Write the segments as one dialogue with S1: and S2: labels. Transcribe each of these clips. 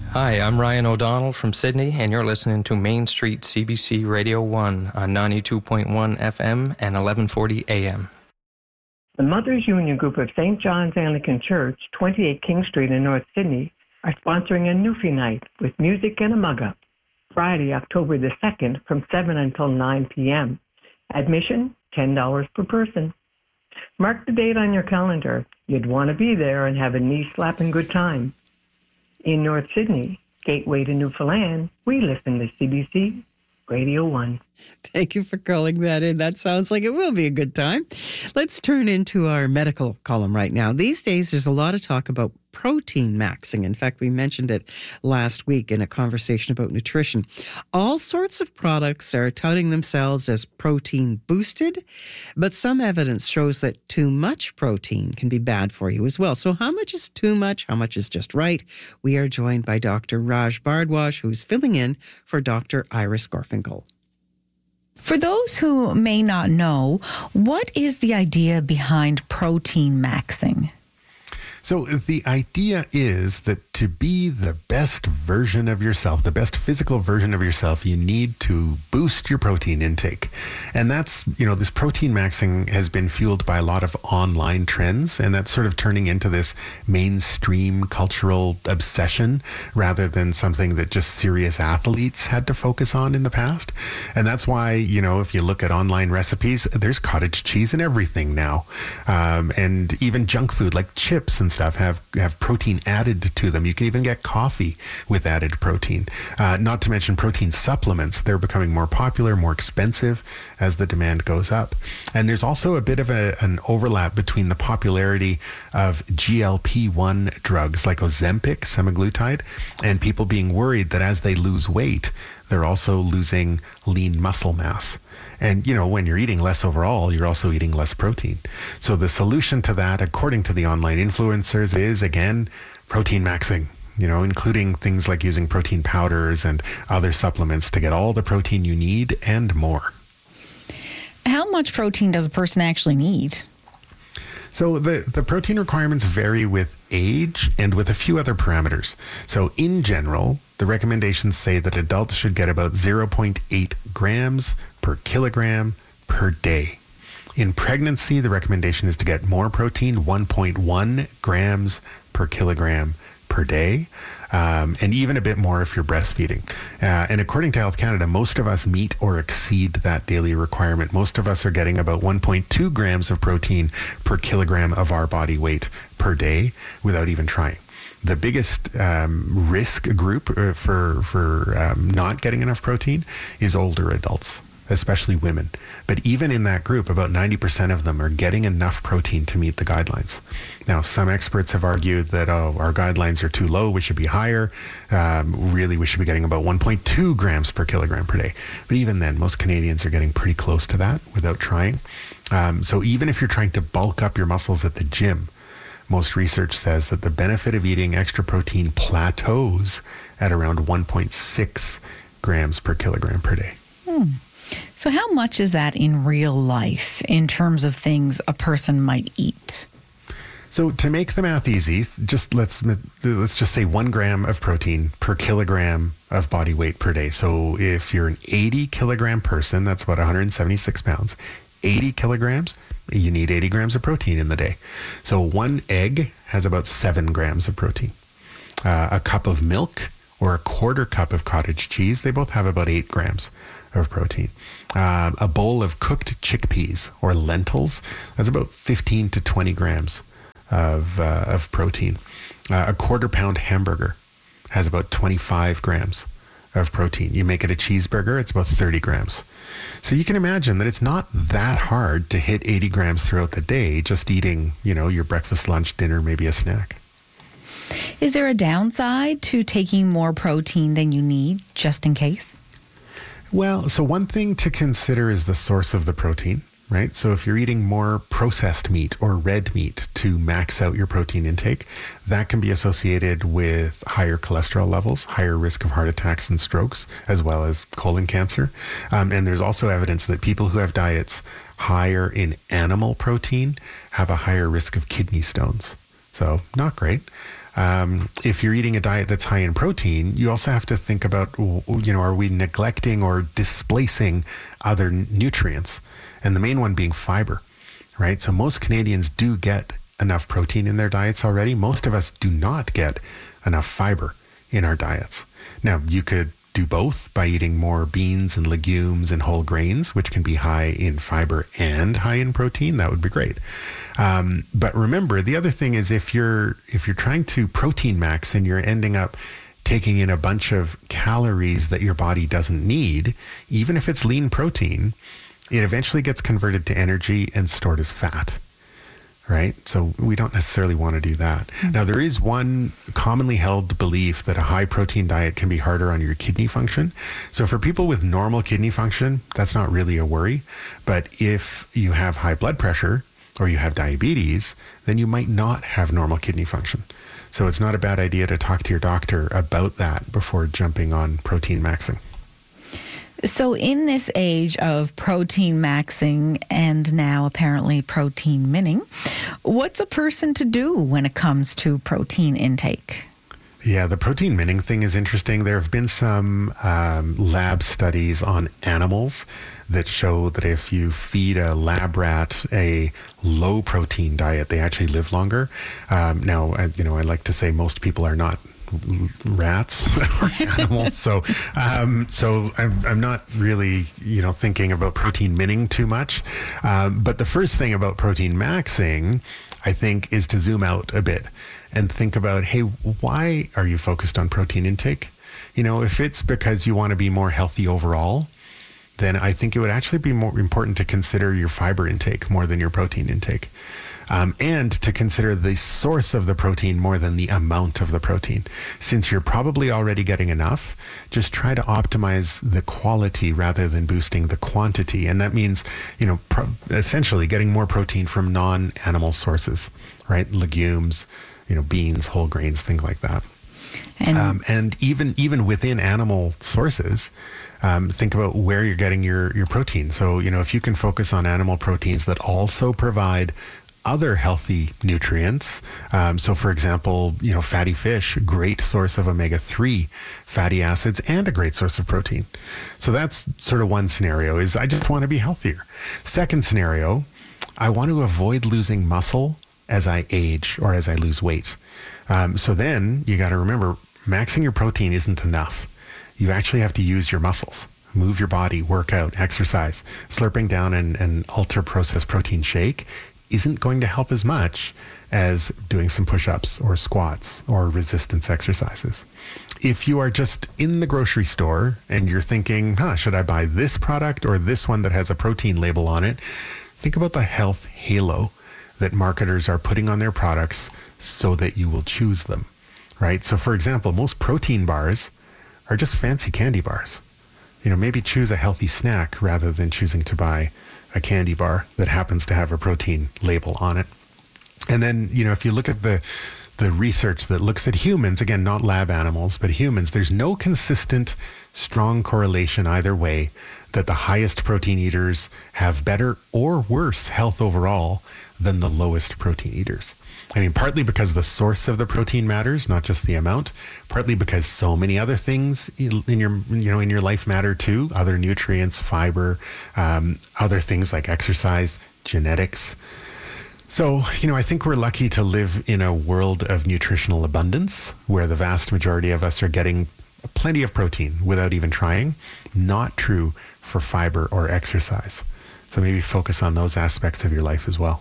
S1: Hi, I'm Ryan O'Donnell from Sydney, and you're listening to Main Street CBC Radio 1 on 92.1 FM and 1140 AM.
S2: The Mothers Union Group of St. John's Anglican Church, 28 King Street in North Sydney, are sponsoring a Newfie Night with music and a mug-up, Friday, October the 2nd from 7 until 9 p.m. Admission, $10 per person. Mark the date on your calendar. You'd want to be there and have a knee-slapping good time. In North Sydney, gateway to Newfoundland, we listen to CBC Radio 1.
S3: Thank you for calling that in. That sounds like it will be a good time. Let's turn into our medical column right now. These days, there's a lot of talk about protein maxing. In fact, we mentioned it last week in a conversation about nutrition. All sorts of products are touting themselves as protein boosted, but some evidence shows that too much protein can be bad for you as well. So how much is too much? How much is just right? We are joined by Dr. Raj Bhardwaj, who's filling in for Dr. Iris Gorfinkel.
S4: For those who may not know, what is the idea behind protein maxing?
S5: So the idea is that to be the best version of yourself, the best physical version of yourself, you need to boost your protein intake. And that's, this protein maxing has been fueled by a lot of online trends, and that's sort of turning into this mainstream cultural obsession rather than something that just serious athletes had to focus on in the past. And that's why, if you look at online recipes, there's cottage cheese in everything now. And even junk food like chips and stuff have protein added to them. You can even get coffee with added protein. Not to mention protein supplements. They're becoming more popular, more expensive as the demand goes up. And there's also a bit of an overlap between the popularity of GLP-1 drugs like Ozempic, semaglutide, and people being worried that as they lose weight, they're also losing lean muscle mass. And, when you're eating less overall, you're also eating less protein. So the solution to that, according to the online influencers, is, again, protein maxing, including things like using protein powders and other supplements to get all the protein you need and more.
S4: How much protein does a person actually need?
S5: So the protein requirements vary with age and with a few other parameters. So in general, the recommendations say that adults should get about 0.8 grams per kilogram per day. In pregnancy, the recommendation is to get more protein, 1.1 grams per kilogram per day, and even a bit more if you're breastfeeding. And according to Health Canada, most of us meet or exceed that daily requirement. Most of us are getting about 1.2 grams of protein per kilogram of our body weight per day without even trying. The biggest risk group for not getting enough protein is older adults, especially women. But even in that group, about 90% of them are getting enough protein to meet the guidelines. Now, some experts have argued that, our guidelines are too low, we should be higher. Really, we should be getting about 1.2 grams per kilogram per day. But even then, most Canadians are getting pretty close to that without trying. So even if you're trying to bulk up your muscles at the gym, most research says that the benefit of eating extra protein plateaus at around 1.6 grams per kilogram per day.
S4: So how much is that in real life in terms of things a person might eat?
S5: So to make the math easy, let's just say 1 gram of protein per kilogram of body weight per day. So if you're an 80 kilogram person, that's about 176 pounds, 80 kilograms, you need 80 grams of protein in the day. So 1 egg has about 7 grams of protein. A cup of milk or a quarter cup of cottage cheese, they both have about 8 grams of protein. A bowl of cooked chickpeas or lentils, that's about 15 to 20 grams of protein. A quarter pound hamburger has about 25 grams of protein. You make it a cheeseburger, it's about 30 grams. So you can imagine that it's not that hard to hit 80 grams throughout the day, just eating, your breakfast, lunch, dinner, maybe a snack.
S4: Is there a downside to taking more protein than you need, just in case?
S5: Well, so one thing to consider is the source of the protein, right? So if you're eating more processed meat or red meat to max out your protein intake, that can be associated with higher cholesterol levels, higher risk of heart attacks and strokes, as well as colon cancer. And there's also evidence that people who have diets higher in animal protein have a higher risk of kidney stones. So not great. If you're eating a diet that's high in protein, you also have to think about, are we neglecting or displacing other nutrients? And the main one being fiber, right? So most Canadians do get enough protein in their diets already. Most of us do not get enough fiber in our diets. Now, you could do both by eating more beans and legumes and whole grains, which can be high in fiber and high in protein. That would be great. But remember, the other thing is if you're trying to protein max and you're ending up taking in a bunch of calories that your body doesn't need, even if it's lean protein, it eventually gets converted to energy and stored as fat. Right? So we don't necessarily want to do that. Now, there is one commonly held belief that a high protein diet can be harder on your kidney function. So for people with normal kidney function, that's not really a worry. But if you have high blood pressure or you have diabetes, then you might not have normal kidney function. So it's not a bad idea to talk to your doctor about that before jumping on protein maxing.
S4: So in this age of protein maxing and now apparently protein minning, what's a person to do when it comes to protein intake?
S5: Yeah, the protein minning thing is interesting. There have been some lab studies on animals that show that if you feed a lab rat a low protein diet, they actually live longer. Now, I like to say most people are not rats or animals, so I'm not really thinking about protein minning too much, but the first thing about protein maxing, I think, is to zoom out a bit and think about, hey, why are you focused on protein intake? If it's because you want to be more healthy overall, then I think it would actually be more important to consider your fiber intake more than your protein intake. And to consider the source of the protein more than the amount of the protein. Since you're probably already getting enough, just try to optimize the quality rather than boosting the quantity. And that means, essentially getting more protein from non-animal sources, right? Legumes, beans, whole grains, things like that. And even within animal sources, think about where you're getting your protein. So, if you can focus on animal proteins that also provide other healthy nutrients. So for example, fatty fish, great source of omega-3 fatty acids and a great source of protein. So that's sort of one scenario, is I just want to be healthier. Second scenario, I want to avoid losing muscle as I age or as I lose weight. So then you got to remember, maxing your protein isn't enough. You actually have to use your muscles. Move your body, work out, exercise. Slurping down an ultra-processed protein shake isn't going to help as much as doing some push-ups or squats or resistance exercises. If you are just in the grocery store and you're thinking, should I buy this product or this one that has a protein label on it? Think about the health halo that marketers are putting on their products so that you will choose them, right? So for example, most protein bars are just fancy candy bars. Maybe choose a healthy snack rather than choosing to buy a candy bar that happens to have a protein label on it. And then, if you look at the research that looks at humans, again, not lab animals, but humans, there's no consistent, strong correlation either way that the highest protein eaters have better or worse health overall than the lowest protein eaters. I mean, partly because the source of the protein matters, not just the amount. Partly because so many other things in your life matter too. Other nutrients, fiber, other things like exercise, genetics. So, I think we're lucky to live in a world of nutritional abundance where the vast majority of us are getting plenty of protein without even trying. Not true for fiber or exercise. So maybe focus on those aspects of your life as well.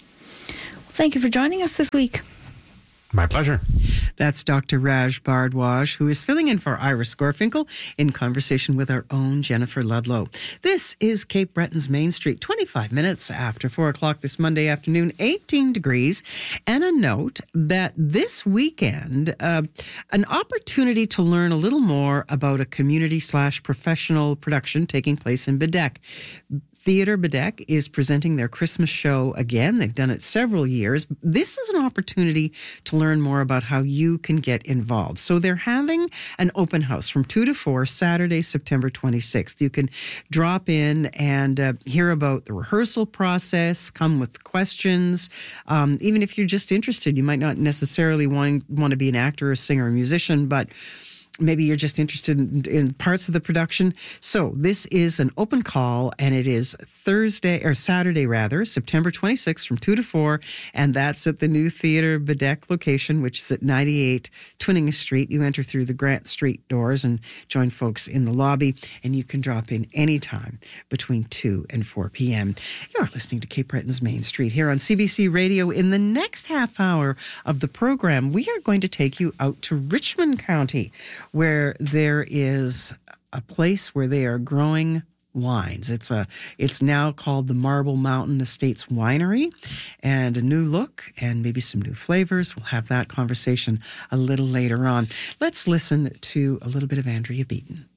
S4: Thank you for joining us this week.
S5: My pleasure.
S3: That's Dr. Raj Bhardwaj, who is filling in for Iris Gorfinkel in conversation with our own Jennifer Ludlow. This is Cape Breton's Main Street, 25 minutes after 4 o'clock this Monday afternoon, 18 degrees. And a note that this weekend, an opportunity to learn a little more about a community/professional production taking place in Bedeque. Theatre Bedeck is presenting their Christmas show again. They've done it several years. This is an opportunity to learn more about how you can get involved. So they're having an open house from 2 to 4, Saturday, September 26th. You can drop in and hear about the rehearsal process, come with questions. Even if you're just interested, you might not necessarily want to be an actor, a singer, or musician, but maybe you're just interested in parts of the production. So this is an open call, and it is Saturday, September 26th from 2 to 4, and that's at the new Theatre Bedeck location, which is at 98 Twinning Street. You enter through the Grant Street doors and join folks in the lobby, and you can drop in anytime between 2 and 4 p.m. You're listening to Cape Breton's Main Street here on CBC Radio. In the next half hour of the program, we are going to take you out to Richmond County, where there is a place where they are growing wines. It's now called the Marble Mountain Estates Winery, and a new look and maybe some new flavors. We'll have that conversation a little later on. Let's listen to a little bit of Andrea Beaton.